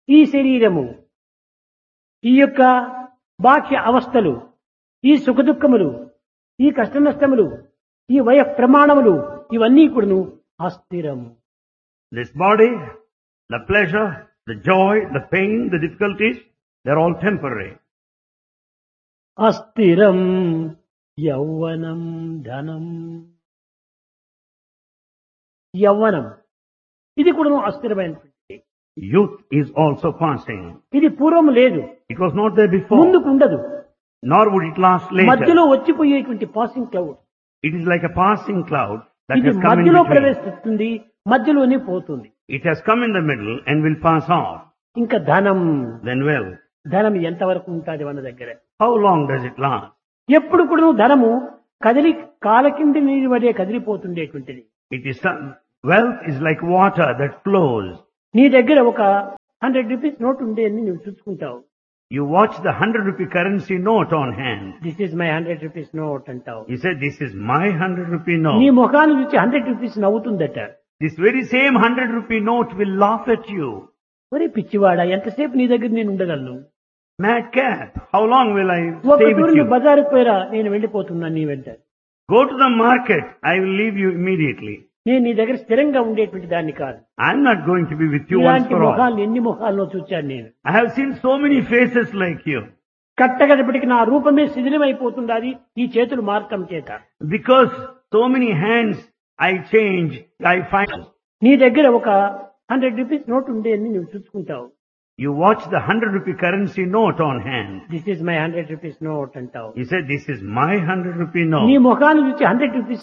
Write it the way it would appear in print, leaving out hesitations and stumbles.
ఈ శరీరము, ఈ యొక్క బాహ్య అవస్థలు, ఈ సుఖదుఖములు, ఈ కష్ట నష్టములు, ఈ వయ ప్రమాణములు ఇవన్నీ కూడాను అస్థిరము. This body, the pleasure, the joy, the pain, the difficulties, they're all temporary. అస్థిరం యౌవనం ధనం. యౌవనం ఇది కూడాను అస్థిరమైనటువంటి. Youth is also passing. ఇది పూర్వం లేదు, It was not there before, ముందుకు ఉండదు, nor would it last మధ్యలో later. వచ్చిపోయేటువంటి passing cloud. It is like a passing cloud that ఇది has come in మధ్యలో between. ప్రవేశిస్తుంది, మధ్యలోనే పోతుంది. It has come in the middle and will pass off. ఇంకా ధనం, Then wealth. ధనం ఎంతవరకు ఉంటుంది మన దగ్గర? How long does it last? ఎప్పుడు కూడా ధనము కదిలి కాల కింద నీరు వడే కదిలిపోతుండేటువంటిది. It is wealth is like water that flows. నీ దగ్గర ఒక 100 రూపీస్ నోట్ ఉండే అని నువ్వు చూసుకుంటావు. You watch the 100 rupee currency note on hand. This is my 100 rupees note అంటావు. You say, this is my 100 rupee నీ note. ముఖాన్ని చూసి 100 rupees నవ్వుతుందట. This very same 100 rupee note will laugh at you. ఒరే పిచ్చివాడా, ఎంతసేపు నీ దగ్గర నేను ఉండగలను? Madcap, how long will I ఒక stay టూరు with you? బజారుకు పోయిరా, నేను వెళ్ళిపోతున్నాను నీ వెంట. Go to the market, I will leave you immediately. నేను నీ దగ్గర స్థిరంగా ఉండేటువంటి దాన్ని కాదు. I'm not going to be with you once ఇలాంటి for all. ముఖాలు ఎన్ని ముఖాల్లో చూచాను నేను. I have seen so many faces like you. కట్టగడపటికి నా రూపమే శిథిలమైపోతుండాలి ఈ చేతులు మార్చడం చేత. Because so many hands I change, I find. నీ దగ్గర ఒక 100 రూపీస్ నోట్ ఉండే అని నువ్వు చూసుకుంటావు. You watch the 100 rupee currency note on hand. This is my 100 rupees note అంటావు. You say, this is my 100 rupee నీ note. ముఖాన్ని చూసి 100 రూపీస్